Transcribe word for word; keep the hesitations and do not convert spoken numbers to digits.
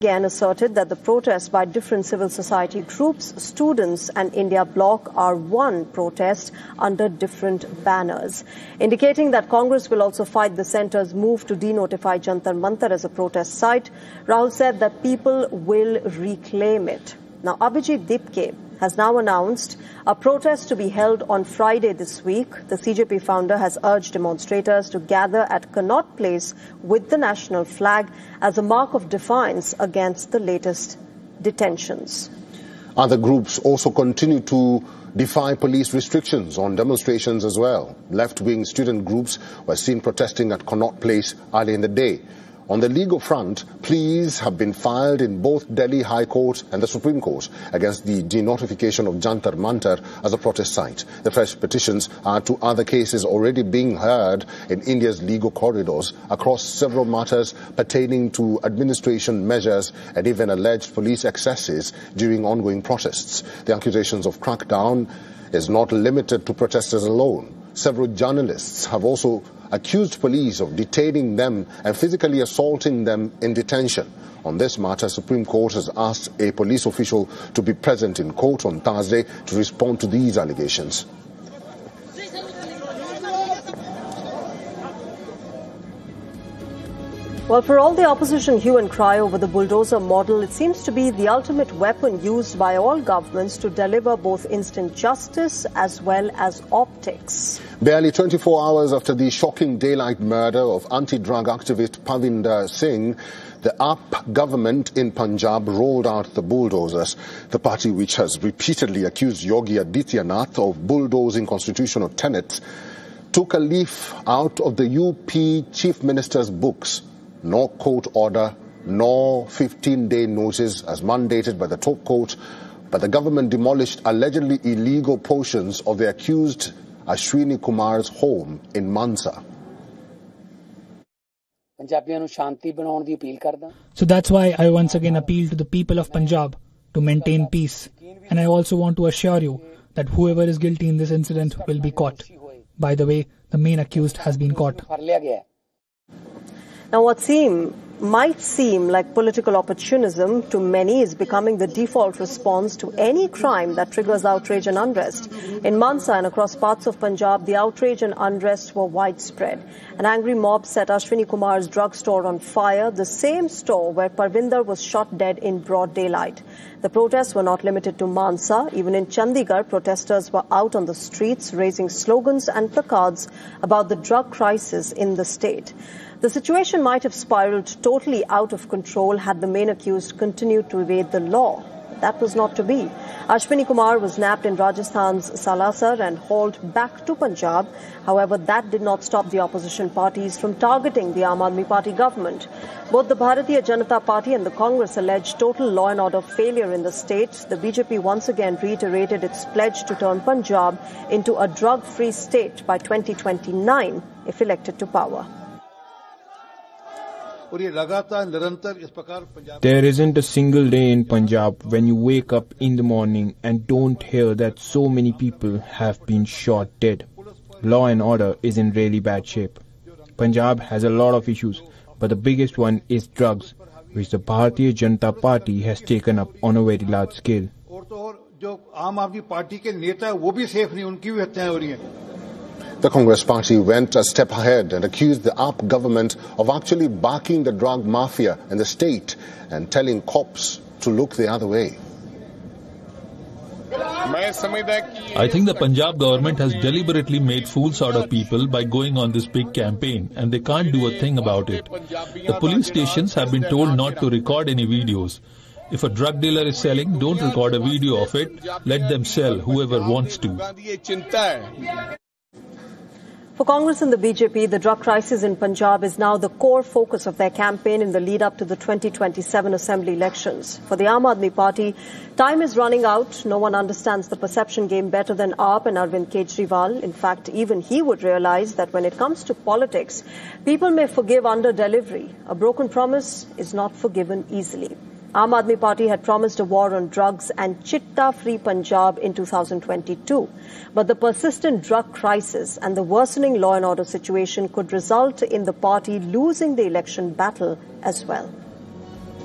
Again asserted that the protests by different civil society groups, students and India Bloc are one protest under different banners, indicating that Congress will also fight the centre's move to denotify Jantar Mantar as a protest site. Rahul said that people will reclaim it. Now, Abhijit Dipke has now announced a protest to be held on Friday this week. The C J P founder has urged demonstrators to gather at Connaught Place with the national flag as a mark of defiance against the latest detentions. Other groups also continue to defy police restrictions on demonstrations as well. Left-wing student groups were seen protesting at Connaught Place early in the day. On the legal front, pleas have been filed in both Delhi High Court and the Supreme Court against the denotification of Jantar Mantar as a protest site. The fresh petitions are to other cases already being heard in India's legal corridors across several matters pertaining to administration measures and even alleged police excesses during ongoing protests. The accusations of crackdown is not limited to protesters alone. Several journalists have also accused police of detaining them and physically assaulting them in detention. On this matter, Supreme Court has asked a police official to be present in court on Thursday to respond to these allegations. Well, for all the opposition hue and cry over the bulldozer model, it seems to be the ultimate weapon used by all governments to deliver both instant justice as well as optics. Barely twenty-four hours after the shocking daylight murder of anti-drug activist Parvinder Singh, the A P government in Punjab rolled out the bulldozers. The party, which has repeatedly accused Yogi Adityanath of bulldozing constitutional tenets, took a leaf out of the U P Chief Minister's books. No court order, no fifteen-day notice as mandated by the top court, but the government demolished allegedly illegal portions of the accused Ashwini Kumar's home in Mansa. So that's why I once again appeal to the people of Punjab to maintain peace. And I also want to assure you that whoever is guilty in this incident will be caught. By the way, the main accused has been caught. Now, what seem, might seem like political opportunism to many is becoming the default response to any crime that triggers outrage and unrest. In Mansa and across parts of Punjab, the outrage and unrest were widespread. An angry mob set Ashwini Kumar's drugstore on fire, the same store where Parvinder was shot dead in broad daylight. The protests were not limited to Mansa. Even in Chandigarh, protesters were out on the streets raising slogans and placards about the drug crisis in the state. The situation might have spiraled totally out of control had the main accused continued to evade the law. That was not to be. Ashwini Kumar was nabbed in Rajasthan's Salasar and hauled back to Punjab. However, that did not stop the opposition parties from targeting the Aam Aadmi Party government. Both the Bharatiya Janata Party and the Congress alleged total law and order failure in the state. The B J P once again reiterated its pledge to turn Punjab into a drug-free state by twenty twenty-nine if elected to power. There isn't a single day in Punjab when you wake up in the morning and don't hear that so many people have been shot dead. Law and order is in really bad shape. Punjab has a lot of issues, but the biggest one is drugs, which the Bharatiya Janata Party has taken up on a very large scale. The Congress party went a step ahead and accused the A P government of actually backing the drug mafia in the state and telling cops to look the other way. I think the Punjab government has deliberately made fools out of people by going on this big campaign, and they can't do a thing about it. The police stations have been told not to record any videos. If a drug dealer is selling, don't record a video of it. Let them sell, whoever wants to. For Congress and the B J P, the drug crisis in Punjab is now the core focus of their campaign in the lead-up to the twenty twenty-seven Assembly elections. For the Aam Aadmi Party, time is running out. No one understands the perception game better than A P and Arvind Kejriwal. In fact, even he would realize that when it comes to politics, people may forgive under delivery. A broken promise is not forgiven easily. Aam Aadmi Party had promised a war on drugs and chitta-free Punjab in two thousand twenty-two. But the persistent drug crisis and the worsening law and order situation could result in the party losing the election battle as well.